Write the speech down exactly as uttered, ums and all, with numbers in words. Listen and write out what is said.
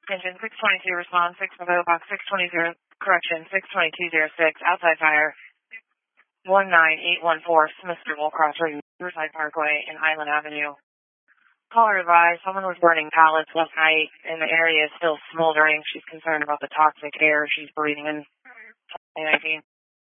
Engine six twenty-two, respond six five zero, box six twenty-two, correction, six twenty-two oh six, outside fire, one nine eight one four, Smithville Crossroads, Riverside Parkway, and Highland Avenue. Caller advised someone was burning pallets last night, and the area is still smoldering. She's concerned about the toxic air she's breathing in. nineteen